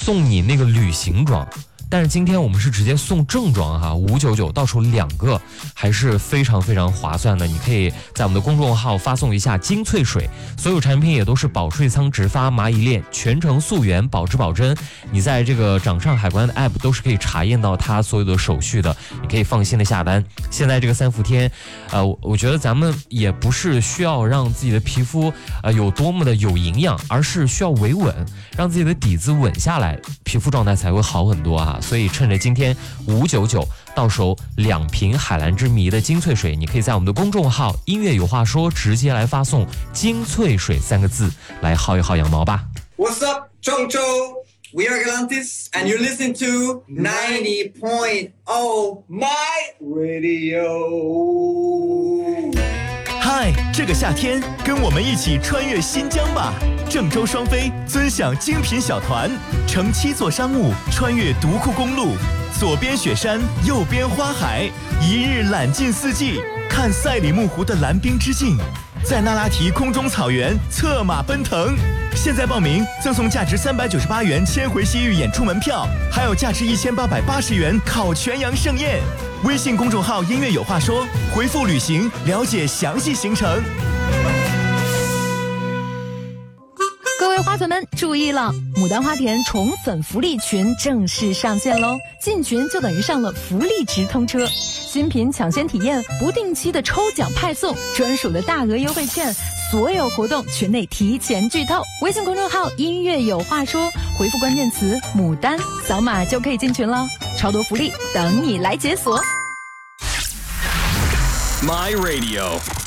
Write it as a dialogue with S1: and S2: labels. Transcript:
S1: 送你那个旅行装。但是今天我们是直接送正装哈，599到手2个，还是非常非常划算的。你可以在我们的公众号发送一下精粹水，所有产品也都是保税仓直发蚂蚁链，全程溯源，保质保真。你在这个掌上海关的 app 都是可以查验到它所有的手续的，你可以放心的下单。现在这个3伏天，我觉得咱们也不是需要让自己的皮肤有多么的有营养，而是需要维稳，让自己的底子稳下来，皮肤状态才会好很多啊。所以趁着今天599到手2瓶海蓝之谜的精粹水，你可以在我们的公众号音乐有话说直接来发送精粹水3个字来薅一薅羊毛吧。
S2: What's up, Chongcho? We are Galantis and you're listening to 90.0 My Radio.
S3: 嗨，这个夏天跟我们一起穿越新疆吧！郑州双飞尊享精品小团，乘7座商务穿越独库公路，左边雪山，右边花海，一日揽尽四季，看赛里木湖的蓝冰之境，在那拉提空中草原策马奔腾。现在报名赠送价值398元千回西域演出门票，还有价值1880元烤全羊盛宴。微信公众号音乐有话说，回复旅行了解详细行程。
S4: 各位花粉们注意了，牡丹花田宠粉福利群正式上线喽！进群就等于上了福利直通车，新品抢先体验，不定期的抽奖派送，专属的大额优惠券，所有活动群内提前剧透。微信公众号音乐有话说，回复关键词牡丹，扫码就可以进群了，超多福利等你来解锁。
S5: My Radio